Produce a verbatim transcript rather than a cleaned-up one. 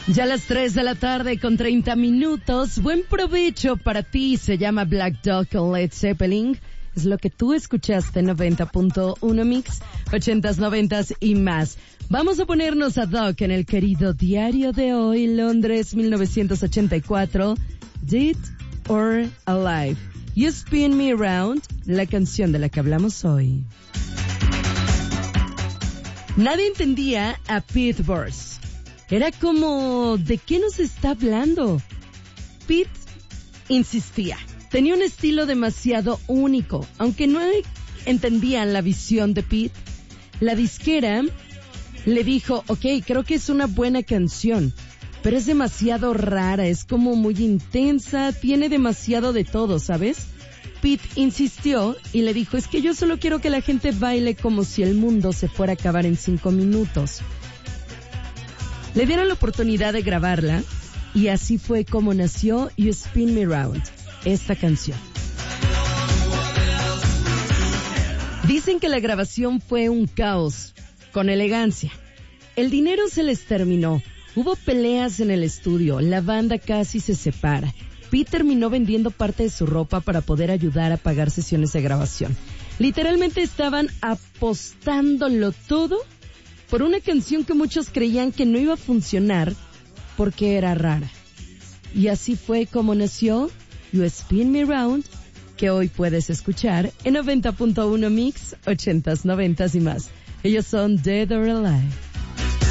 Ya a las tres de la tarde con treinta minutos. Buen provecho para ti. Se llama Black Dog con Led Zeppelin. Es lo que tú escuchaste en noventa punto uno Mix, ochentas, noventas y más. Vamos a ponernos a Doc en el querido diario de hoy, Londres, mil novecientos ochenta y cuatro. Dead or Alive. You Spin Me Around, la canción de la que hablamos hoy. Nadie entendía a Pete Burse. Era como, ¿de qué nos está hablando? Pete insistía. Tenía un estilo demasiado único. Aunque no entendían la visión de Pete, la disquera le dijo, ok, creo que es una buena canción, pero es demasiado rara, es como muy intensa, tiene demasiado de todo, ¿sabes? Pete insistió y le dijo, es que yo solo quiero que la gente baile como si el mundo se fuera a acabar en cinco minutos. Le dieron la oportunidad de grabarla y así fue como nació You Spin Me Round, esta canción. Dicen que la grabación fue un caos, con elegancia. El dinero se les terminó, hubo peleas en el estudio, la banda casi se separa. Pete terminó vendiendo parte de su ropa para poder ayudar a pagar sesiones de grabación. Literalmente estaban apostándolo todo por una canción que muchos creían que no iba a funcionar porque era rara. Y así fue como nació You Spin Me Round, que hoy puedes escuchar en noventa punto uno Mix, ochentas, noventas y más. Ellos son Dead or Alive.